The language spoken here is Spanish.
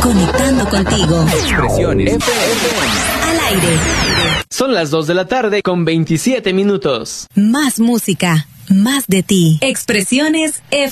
Conectando contigo. Expresiones FM. Al aire. Son las 2 de la tarde con 27 minutos. Más música, más de ti. Expresiones FM.